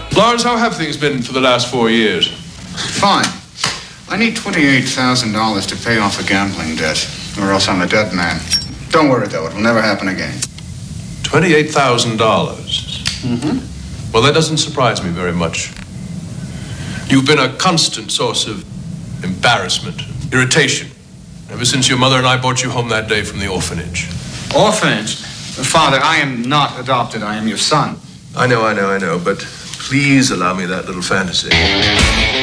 Lawrence, how have things been for the last 4 years? Fine. I need $28,000 to pay off a gambling debt, or else I'm a dead man. Don't worry, though. It will never happen again. $28,000? Mm-hmm. Well, that doesn't surprise me very much. You've been a constant source of embarrassment, irritation, ever since your mother and I brought you home that day from the orphanage. Orphanage? Father, I am not adopted. I am your son. I know, but please allow me that little fantasy.